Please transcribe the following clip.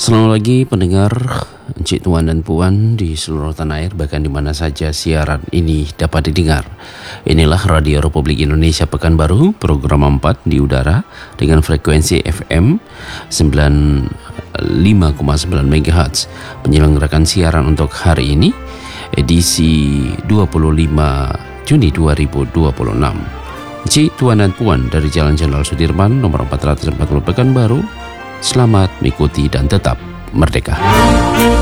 Selamat pagi pendengar, Encik Tuan dan Puan di seluruh tanah air, bahkan di mana saja siaran ini dapat didengar. Inilah Radio Republik Indonesia Pekanbaru, program 4 di udara dengan frekuensi FM 95,9 MHz. Penyelenggarakan siaran untuk hari ini, edisi 25 Juni 2026. Encik Tuan dan Puan dari Jalan Jenderal Sudirman nomor 440 Pekanbaru, selamat mengikuti dan tetap merdeka.